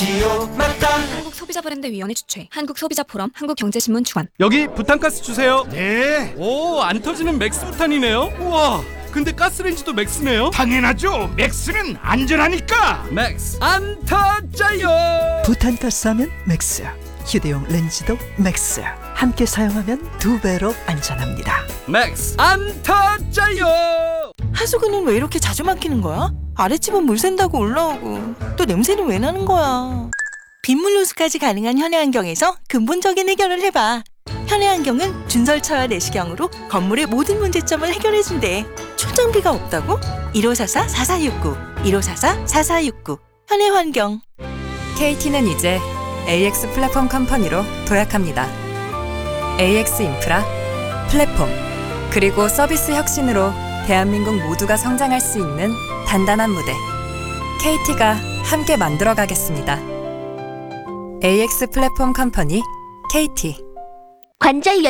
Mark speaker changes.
Speaker 1: 라디오 맞다.
Speaker 2: 한국소비자브랜드위원회 주최, 한국소비자포럼, 한국경제신문 주관.
Speaker 3: 여기 부탄가스 주세요.
Speaker 4: 네,
Speaker 3: 오, 안 터지는 맥스 부탄이네요. 우와, 근데 가스레인지도 맥스네요.
Speaker 4: 당연하죠. 맥스는 안전하니까.
Speaker 3: 맥스 안 터져요.
Speaker 5: 부탄가스 하면 맥스, 휴대용 렌즈도 맥스. 함께 사용하면 2배로 안전합니다.
Speaker 3: 맥스 안 터져요.
Speaker 6: 하수구는 왜 이렇게 자주 막히는 거야? 아랫집은 물 샌다고 올라오고 또 냄새는 왜 나는 거야? 빗물 누수까지 가능한 현해환경에서 근본적인 해결을 해봐. 현해환경은 준설차와 내시경으로 건물의 모든 문제점을 해결해준대. 초정비가 없다고? 1544-4469 1544-4469 현해환경.
Speaker 7: KT는 이제 AX 플랫폼 컴퍼니로 도약합니다. AX 인프라, 플랫폼, 그리고 서비스 혁신으로 대한민국 모두가 성장할 수 있는 단단한 무대, KT가 함께 만들어 가겠습니다. AX 플랫폼 컴퍼니 KT.
Speaker 8: 관절